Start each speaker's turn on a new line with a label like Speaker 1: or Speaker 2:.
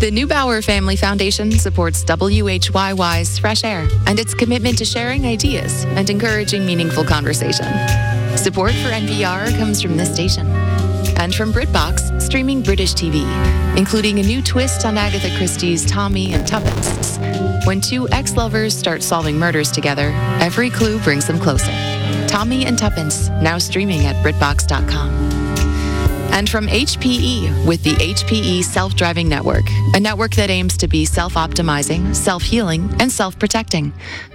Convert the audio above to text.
Speaker 1: The Neubauer Family Foundation supports WHYY's Fresh Air and its commitment to sharing ideas and encouraging meaningful conversation. Support for NPR comes from this station and from BritBox, streaming British TV, including a new twist on Agatha Christie's Tommy and Tuppence. When two ex-lovers start solving murders together, every clue brings them closer. Tommy and Tuppence, now streaming at BritBox.com. And from HPE with the HPE Self-Driving Network, a network that aims to be self-optimizing, self-healing, and self-protecting.